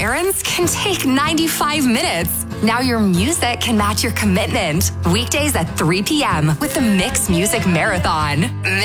errands can take 95 minutes. Now your music can match your commitment. Weekdays at 3 p.m. with the Mix Music Marathon.